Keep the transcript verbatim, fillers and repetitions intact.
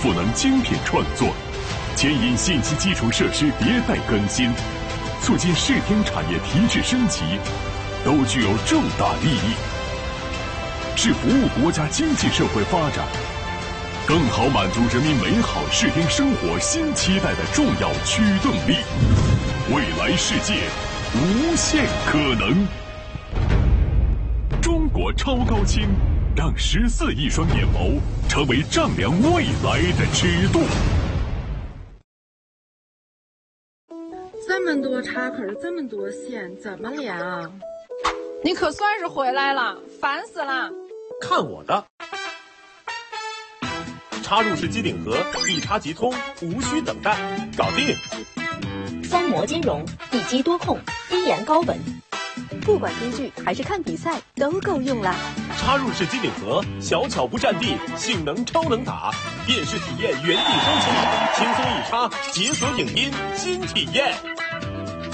赋能精品创作，牵引信息基础设施迭代更新，促进视听产业提质升级，都具有重大利益，是服务国家经济社会发展，更好满足人民美好视听生活新期待的重要驱动力。未来世界，无限可能。中国超高清，让十四亿双眼眸成为丈量未来的尺度。 这么多插口，这么多线，怎么连啊？ 你可算是回来了，烦死了！ 看我的！插入式机顶盒，一插即通，无需等待，搞定！ 双模金融，一机多控，低延高稳，不管听剧还是看比赛都够用啦。 插入式机顶盒，小巧不占地，性能超能打，电视体验原地收起，轻松一插，解锁影音新体验。